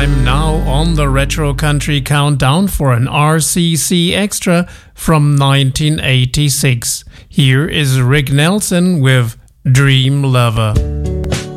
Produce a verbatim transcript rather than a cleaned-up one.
time now on the Retro Country Countdown for an R C C Extra from nineteen eighty-six. Here is Rick Nelson with Dream Lover.